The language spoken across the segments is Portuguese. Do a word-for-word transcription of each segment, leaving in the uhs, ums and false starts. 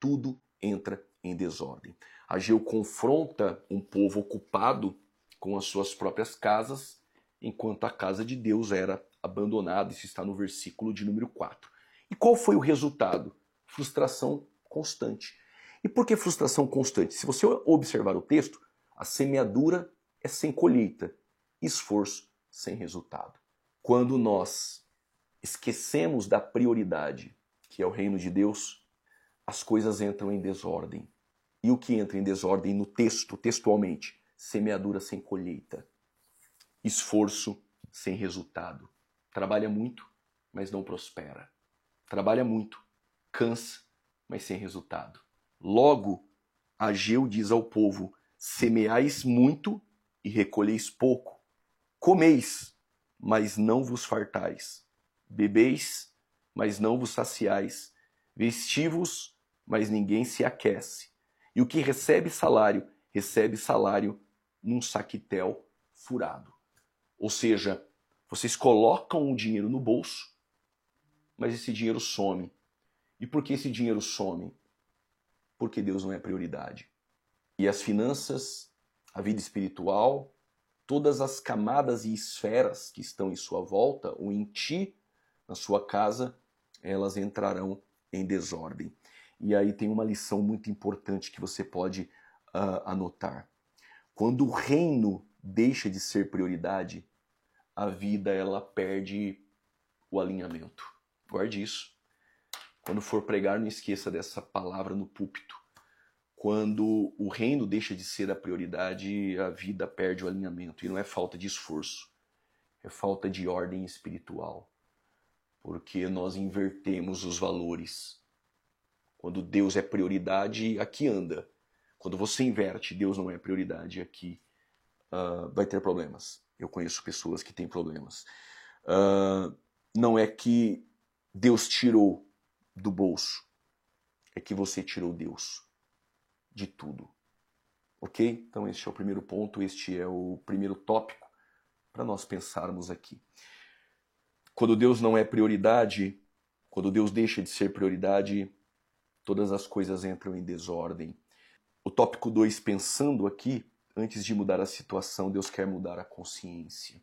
tudo entra em desordem. Ageu confronta um povo ocupado com as suas próprias casas, enquanto a casa de Deus era abandonada. Isso está no versículo de número quatro. E qual foi o resultado? Frustração constante. E por que frustração constante? Se você observar o texto, a semeadura é sem colheita, esforço sem resultado. Quando nós esquecemos da prioridade, que é o reino de Deus, as coisas entram em desordem. E o que entra em desordem no texto, textualmente? Semeadura sem colheita, esforço sem resultado. Trabalha muito, mas não prospera. Trabalha muito, cansa, mas sem resultado. Logo, Ageu diz ao povo: semeais muito e recolheis pouco. Comeis, mas não vos fartais. Bebeis, mas não vos saciais. Vestivos, mas ninguém se aquece. E o que recebe salário, recebe salário num saquitel furado. Ou seja, vocês colocam o dinheiro no bolso, mas esse dinheiro some. E por que esse dinheiro some? Porque Deus não é prioridade. E as finanças, a vida espiritual, todas as camadas e esferas que estão em sua volta, ou em ti, na sua casa, elas entrarão em desordem. E aí tem uma lição muito importante que você pode uh, anotar. Quando o reino deixa de ser prioridade, a vida ela perde o alinhamento. Guarde isso. Quando for pregar, não esqueça dessa palavra no púlpito. Quando o reino deixa de ser a prioridade, a vida perde o alinhamento. E não é falta de esforço, é falta de ordem espiritual. Porque nós invertemos os valores. Quando Deus é prioridade, aqui anda. Quando você inverte, Deus não é prioridade, aqui uh, vai ter problemas. Eu conheço pessoas que têm problemas. Uh, não é que Deus tirou do bolso, é que você tirou Deus de tudo. Ok? Então este é o primeiro ponto, este é o primeiro tópico para nós pensarmos aqui. Quando Deus não é prioridade, quando Deus deixa de ser prioridade, todas as coisas entram em desordem. O tópico dois, pensando aqui, antes de mudar a situação, Deus quer mudar a consciência.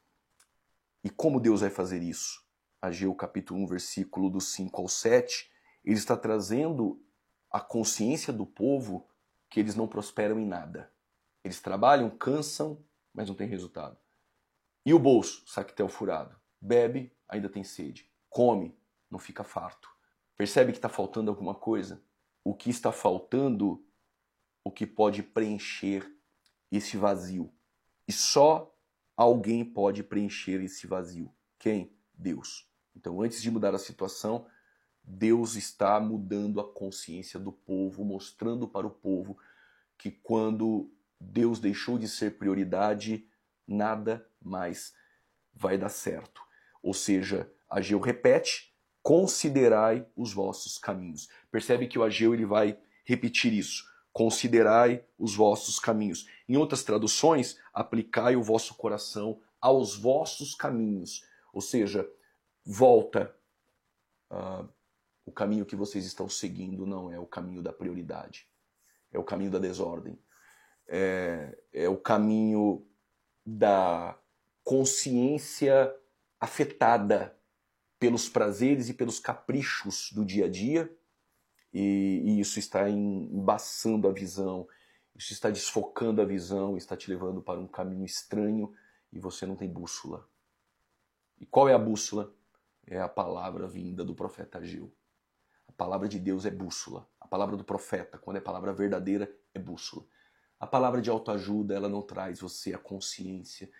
E como Deus vai fazer isso? Ageu capítulo um, versículo do cinco ao sete, ele está trazendo a consciência do povo que eles não prosperam em nada. Eles trabalham, cansam, mas não tem resultado. E o bolso, saquetel furado. Bebe, ainda tem sede. Come, não fica farto. Percebe que está faltando alguma coisa? O que está faltando, o que pode preencher esse vazio. E só alguém pode preencher esse vazio. Quem? Deus. Então, antes de mudar a situação, Deus está mudando a consciência do povo, mostrando para o povo que quando Deus deixou de ser prioridade, nada mais vai dar certo. Ou seja, Ageu repete: considerai os vossos caminhos. Percebe que o Ageu ele vai repetir isso. Considerai os vossos caminhos. Em outras traduções, aplicai o vosso coração aos vossos caminhos. Ou seja, volta. Uh, o caminho que vocês estão seguindo não é o caminho da prioridade. É o caminho da desordem. É, é o caminho da consciência afetada pelos prazeres e pelos caprichos do dia a dia. E, e isso está embaçando a visão, isso está desfocando a visão, está te levando para um caminho estranho e você não tem bússola. E qual é a bússola? É a palavra vinda do profeta Ageu. A palavra de Deus é bússola. A palavra do profeta, quando é palavra verdadeira, é bússola. A palavra de autoajuda, ela não traz você a consciência.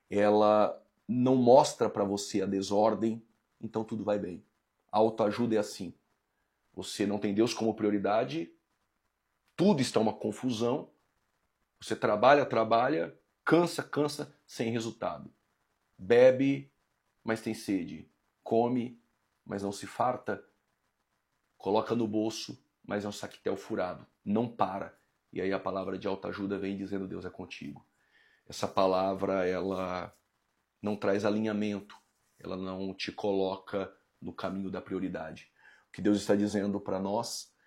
Ela não mostra para você a desordem, então tudo vai bem. A autoajuda é assim. Você não tem Deus como prioridade, tudo está uma confusão, você trabalha, trabalha, cansa, cansa, sem resultado. Bebe, mas tem sede. Come, mas não se farta. Coloca no bolso, mas é um saquetel furado. Não para. E aí a palavra de autoajuda vem dizendo: Deus é contigo. Essa palavra, ela não traz alinhamento. Ela não te coloca no caminho da prioridade. O que Deus está dizendo para nós